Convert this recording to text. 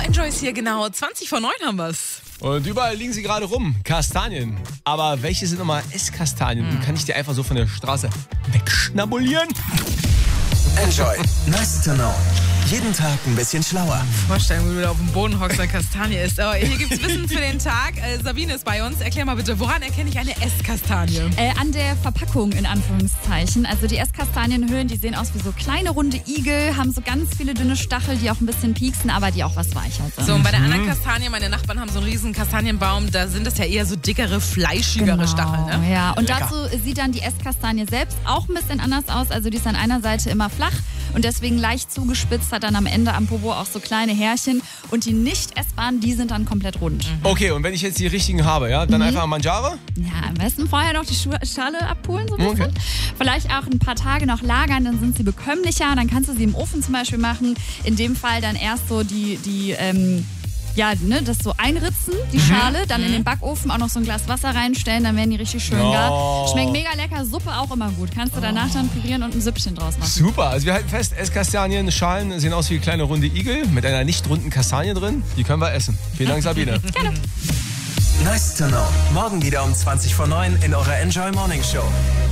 Enjoy ist hier genau. 20 vor 9 haben wir's. Und überall liegen sie gerade rum. Kastanien. Aber welche sind nochmal Esskastanien? Und kann ich die einfach so von der Straße wegschnabulieren? Enjoy. Nice to know. Jeden Tag ein bisschen schlauer. Vorstellen, wo du da auf dem Boden hockst, eine Kastanie isst. Aber hier gibt's Wissen für den Tag. Sabine ist bei uns. Erklär mal bitte, woran erkenne ich eine Esskastanie? An der Verpackung in Anführungszeichen. Also die Esskastanienhüllen, die sehen aus wie so kleine runde Igel, haben so ganz viele dünne Stachel, die auch ein bisschen pieksen, aber die auch was weicher sind. So, und bei der anderen Kastanie, meine Nachbarn haben so einen riesen Kastanienbaum, da sind das ja eher so dickere, fleischigere Stacheln. Ne? Ja, und Lecker. dazu sieht dann die Esskastanie selbst auch ein bisschen anders aus. Also die ist an einer Seite immer flach und deswegen leicht zugespitzt, hat dann am Ende am Popo auch so kleine Härchen. Und die nicht essbaren, die sind dann komplett rund. Okay, und wenn ich jetzt die richtigen habe, ja, dann einfach Mangiare? Ja, am besten vorher noch die Schale abholen, so ein bisschen. Okay. Vielleicht auch ein paar Tage noch lagern, dann sind sie bekömmlicher. Dann kannst du sie im Ofen zum Beispiel machen. In dem Fall dann erst so das so einritzen, die Schale, dann in den Backofen auch noch so ein Glas Wasser reinstellen, dann werden die richtig schön gar. Schmeckt mega lecker, Suppe auch immer gut. Kannst du danach dann pürieren und ein Süppchen draus machen. Super, also wir halten fest, Esskastanien, Schalen sehen aus wie kleine runde Igel mit einer nicht runden Kastanie drin. Die können wir essen. Vielen Dank, Sabine. Gerne. Nice to know. Morgen wieder um 20 vor 9 in eurer Enjoy Morning Show.